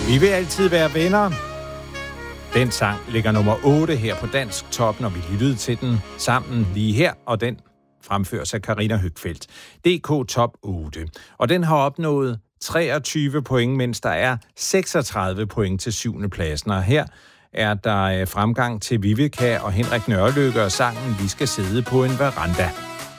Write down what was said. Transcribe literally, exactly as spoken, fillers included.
Vi vil altid være venner. Den sang ligger nummer otte her på Dansk Top, når vi lyttede til den sammen lige her, og den fremføres af Carina Høgfeldt. D K Top otte. Og den har opnået treogtyve point, mens der er seksogtredive point til syvende pladsen. Og her er der fremgang til Vivica og Henrik Nørrelykke og sangen Vi skal sidde på en veranda.